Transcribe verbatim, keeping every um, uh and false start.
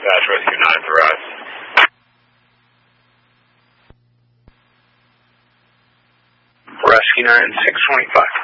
Dispatch Rescue nine for us. Rescue nine, six twenty-five.